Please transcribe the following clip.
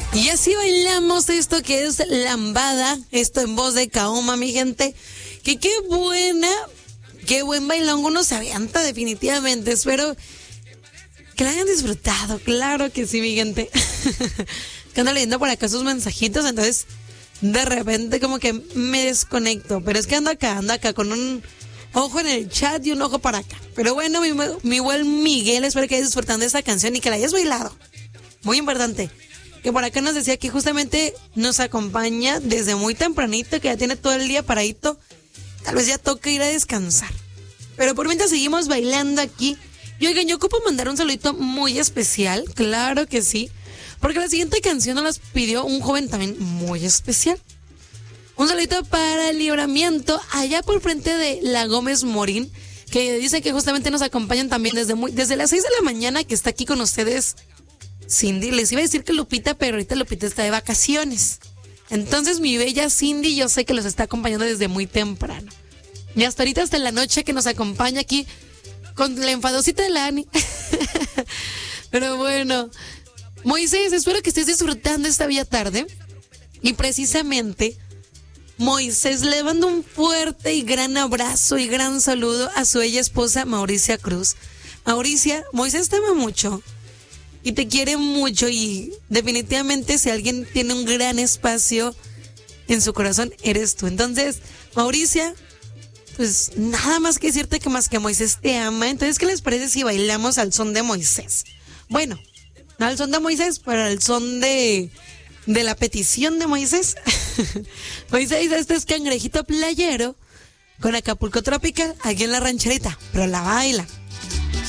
Y así bailamos esto que es lambada, esto en voz de Kaoma, mi gente. Que qué buen bailongo uno se avienta definitivamente. Espero que la hayan disfrutado, claro que sí, mi gente. Que ando leyendo por acá sus mensajitos, entonces de repente como que me desconecto. Pero es que ando acá con un ojo en el chat y un ojo para acá. Pero bueno, mi buen Miguel, espero que hayas disfrutado de esta canción y que la hayas bailado. Muy importante. Que por acá nos decía que justamente nos acompaña desde muy tempranito, que ya tiene todo el día paradito. Tal vez ya toca ir a descansar. Pero por mientras seguimos bailando aquí. Y oigan, yo ocupo mandar un saludito muy especial, claro que sí. Porque la siguiente canción nos las pidió un joven también muy especial. Un saludito para el Libramiento, allá por frente de la Gómez Morín, que dice que justamente nos acompañan también desde las 6 de la mañana, que está aquí con ustedes Cindy. Les iba a decir que Lupita, pero ahorita Lupita está de vacaciones. Entonces mi bella Cindy, yo sé que los está acompañando desde muy temprano. Y hasta ahorita, hasta en la noche, que nos acompaña aquí con la enfadosita de la Ani. Pero bueno, Moisés, espero que estés disfrutando esta bella tarde. Y precisamente, Moisés le manda un fuerte y gran abrazo y gran saludo a su bella esposa Mauricia Cruz. Mauricia, Moisés te ama mucho y te quiere mucho, y definitivamente si alguien tiene un gran espacio en su corazón, eres tú. Entonces, Mauricia, pues nada más que decirte que más que Moisés te ama. Entonces, ¿qué les parece si bailamos al son de Moisés? Bueno, no al son de Moisés, pero al son de la petición de Moisés. Moisés, este es Cangrejito Playero con Acapulco Tropical aquí en la rancherita, pero la baila.